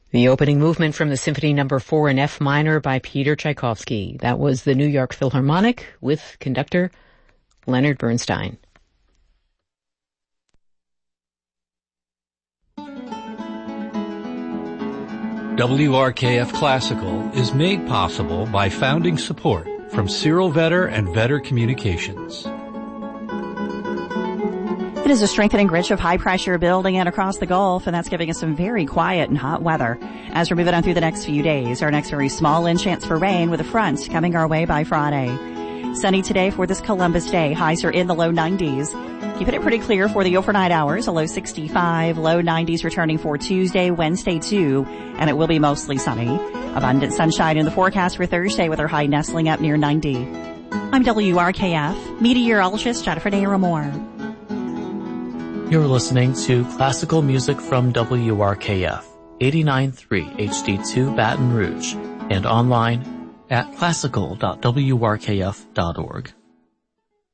The opening movement from the Symphony No. 4 in F minor by Peter Tchaikovsky. That was the New York Philharmonic with conductor Leonard Bernstein. WRKF Classical is made possible by founding support from Cyril Vetter and Vetter Communications. It is a strengthening ridge of high pressure building in across the Gulf, and that's giving us some very quiet and hot weather. As we're moving on through the next few days, our next very small in chance for rain with a front coming our way by Friday. Sunny today for this Columbus Day. Highs are in the low 90s. Keeping it pretty clear for the overnight hours, a low 65, low 90s returning for Tuesday, Wednesday too, and it will be mostly sunny. Abundant sunshine in the forecast for Thursday with our high nestling up near 90. I'm WRKF meteorologist Jennifer Naramore. You're listening to classical music from WRKF, 89.3 HD2 Baton Rouge, and online at classical.wrkf.org.